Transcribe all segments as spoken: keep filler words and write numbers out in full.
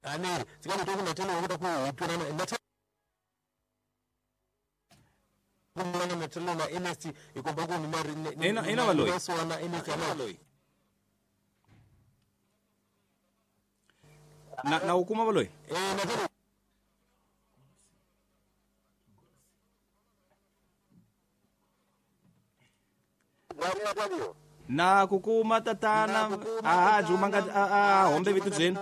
aneri tikani to kuna tena ukuta ku itwana na kumana metelo na N S T ikomba ku mari ina ina valoi so na N S T valoi na na ukuma valoi eh na na kukuma tatana ah jumanga ah hombe vitu zenu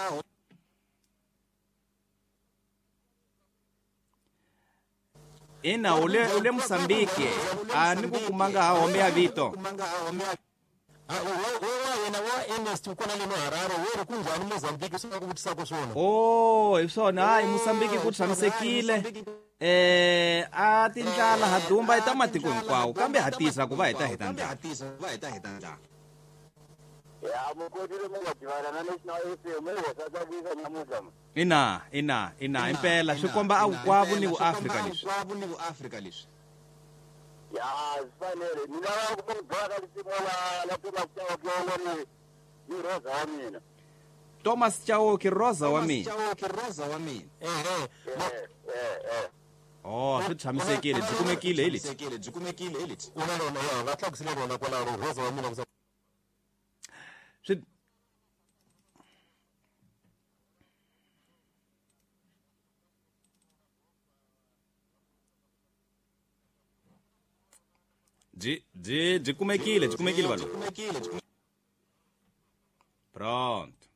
ina ule ule Msambiki ani kukumanga ha hombe ya vito oh isona ai Msambiki kutshamisekile eh a tindlala hadumba itamatiko hinkwawo kambe hatisa ku va heta heta ndla hatisa va heta heta ndla ya mukotile mungadivana na National F M wasatavisa nyamuhla ina ina ina impela swikomba a kwavo ni vuAfrika leswi kwavo ni vuAfrika leswi ya sifanele mina vakubhaka lisimona la Thomas Chauke ni roza wa mina Thomas Chauke roza wa mina Thomas Chauke roza wa mina eh eh eh eh oh swi tshamisekile byi kumekile hili tshamisekile byi kumekile hili una rona ya va tlakusile rona kwala roza wa mina kusa swi byi byi byi kumekile byi kumekile valo pronto